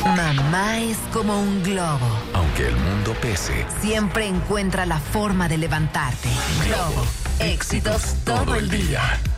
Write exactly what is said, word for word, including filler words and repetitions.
Mamá es como un globo. Aunque el mundo pese, siempre encuentra la forma de levantarte. Globo, éxitos todo el día.